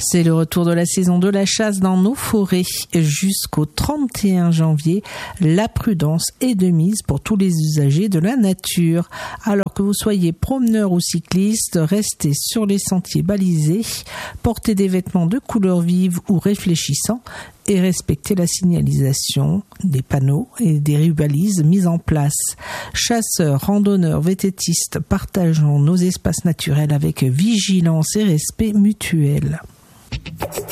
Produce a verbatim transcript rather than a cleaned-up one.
C'est le retour de la saison de la chasse dans nos forêts. Jusqu'au trente et un janvier, la prudence est de mise pour tous les usagers de la nature. Alors que vous soyez promeneur ou cycliste, restez sur les sentiers balisés, portez des vêtements de couleur vive ou réfléchissants et respectez la signalisation des panneaux et des rues-balises mises en place. Chasseurs, randonneurs, vététistes, partageons nos espaces naturels avec vigilance et respect mutuel.